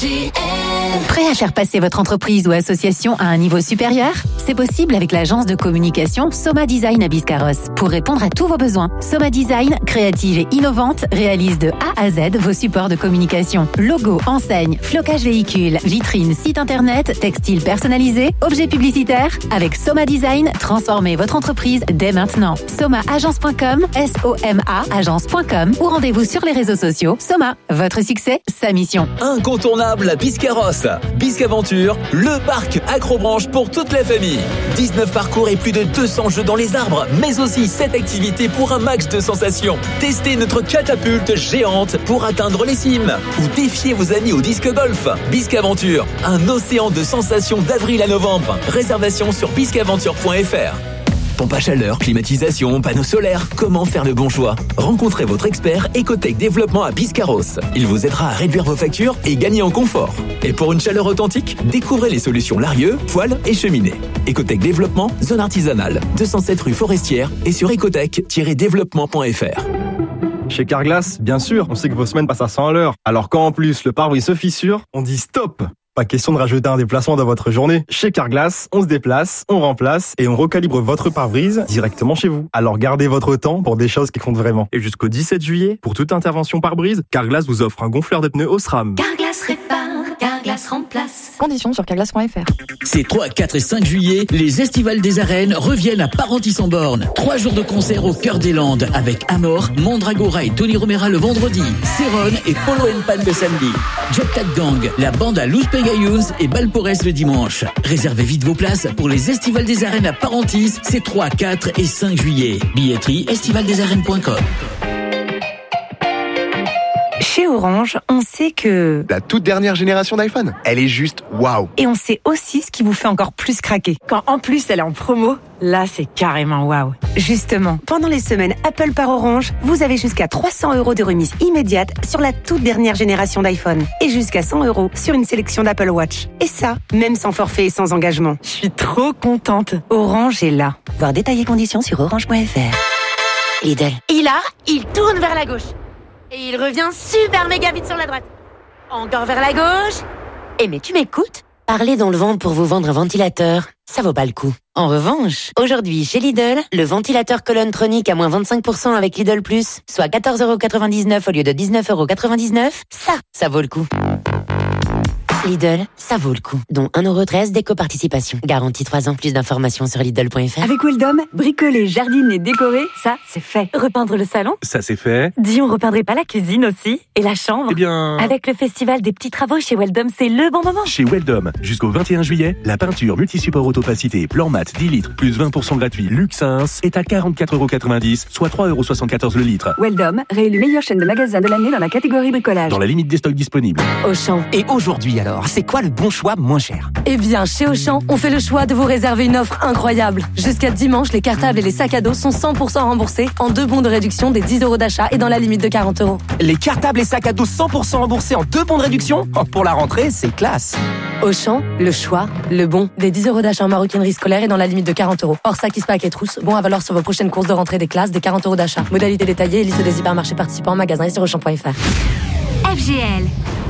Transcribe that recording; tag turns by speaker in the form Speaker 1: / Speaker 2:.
Speaker 1: Prêt à faire passer votre entreprise ou association à un niveau supérieur? C'est possible avec l'agence de communication Soma Design à Biscarrosse. Pour répondre à tous vos besoins, Soma Design, créative et innovante, réalise de A à Z vos supports de communication. Logo, enseigne, flocage véhicule, vitrine, site internet, textile personnalisé, objets publicitaires. Avec Soma Design, transformez votre entreprise dès maintenant. SomaAgence.com, SOMA agence.com ou rendez-vous sur les réseaux sociaux. Soma, votre succès, sa mission.
Speaker 2: Incontournable à Biscarrosse. Biscaventure, le parc Acrobranche pour toute la famille. 19 parcours et plus de 200 jeux dans les arbres, mais aussi 7 activités pour un max de sensations. Testez notre catapulte géante pour atteindre les cimes. Ou défiez vos amis au disque golf. Biscaventure, un océan de sensations d'avril à novembre. Réservation sur biscaventure.fr. Pompe à chaleur, climatisation, panneaux solaires, comment faire le bon choix? Rencontrez votre expert Ecotech Développement à Biscarrosse. Il vous aidera à réduire vos factures et gagner en confort. Et pour une chaleur authentique, découvrez les solutions Larieux, poêle et cheminée. Ecotech Développement, zone artisanale, 207 rue Forestière et sur ecotech-développement.fr.
Speaker 3: Chez Carglass, bien sûr, on sait que vos semaines passent à 100 à l'heure. Alors quand en plus le pare-brise se fissure, on dit stop! Pas question de rajouter un déplacement dans votre journée. Chez Carglass, on se déplace, on remplace et on recalibre votre pare-brise directement chez vous. Alors gardez votre temps pour des choses qui comptent vraiment. Et jusqu'au 17 juillet, pour toute intervention pare-brise, Carglass vous offre un gonfleur de pneus Osram.
Speaker 4: Carglass répare, Carglass remplace.
Speaker 5: Conditions sur carglass.fr.
Speaker 6: Ces 3, 4 et 5 juillet, les Estivales des Arènes reviennent à Parentis-en-Born. 3 jours de concert au cœur des Landes avec Amor, Mondragora et Tony Romera le vendredi, Céron et Polo & Pan le samedi, Jet Tat Gang, la bande à Loose Pegayous et Balporès le dimanche. Réservez vite vos places pour les Estivales des Arènes à Parentis, ces 3, 4 et 5 juillet. Billetterie estivaldesarènes.com.
Speaker 7: Chez Orange, on sait que...
Speaker 8: La toute dernière génération d'iPhone, elle est juste waouh.
Speaker 7: Et on sait aussi ce qui vous fait encore plus craquer. Quand en plus elle est en promo, là c'est carrément waouh. Justement, pendant les semaines Apple par Orange, vous avez jusqu'à 300 € de remise immédiate sur la toute dernière génération d'iPhone. Et jusqu'à 100 € sur une sélection d'Apple Watch. Et ça, même sans forfait et sans engagement. Je suis trop contente. Orange est là. Voir détails et conditions sur orange.fr. Lidl.
Speaker 9: Il tourne vers la gauche. Et il revient super méga vite sur la droite. Encore vers la gauche. Mais tu m'écoutes? Parler dans le vent pour vous vendre un ventilateur, ça vaut pas le coup. En revanche, aujourd'hui chez Lidl, le ventilateur colonne tronique à moins 25% avec Lidl+, soit 14,99 € au lieu de 19,99 €, ça vaut le coup. Lidl, ça vaut le coup. Dont 1,13 € d'éco-participation. Garantie 3 ans. Plus d'informations sur Lidl.fr.
Speaker 10: Avec Weldom, bricoler, jardiner, décorer, ça, c'est fait. Repeindre le salon?
Speaker 3: Ça c'est fait.
Speaker 10: Dis, on repeindrait pas la cuisine aussi? Et la chambre?
Speaker 3: Eh bien...
Speaker 10: Avec le festival des petits travaux chez Weldom, c'est le bon moment.
Speaker 11: Chez Weldom, jusqu'au 21 juillet, la peinture multi-support autopacité plan mat 10 litres plus 20% gratuit Luxins est à 44,90 €, soit 3,74 € le litre.
Speaker 10: Weldom, réélu meilleure chaîne de magasins de l'année dans la catégorie bricolage.
Speaker 11: Dans la limite des stocks disponibles.
Speaker 12: Auchan. Et aujourd'hui alors, c'est quoi le bon choix moins cher?
Speaker 13: Eh bien, chez Auchan, on fait le choix de vous réserver une offre incroyable. Jusqu'à dimanche, les cartables et les sacs à dos sont 100% remboursés en 2 bons de réduction des 10 € d'achat et dans la limite de 40 €.
Speaker 12: Les cartables et sacs à dos 100% remboursés en 2 bons de réduction? Pour la rentrée, c'est classe.
Speaker 13: Auchan, le choix, le bon, des 10 € d'achat en maroquinerie scolaire et dans la limite de 40 €. Hors sac, pack et trousse, bon à valoir sur vos prochaines courses de rentrée des classes, des 40 € d'achat. Modalité détaillée et liste des hypermarchés participants en magasin et sur Auchan.fr.
Speaker 4: FGL.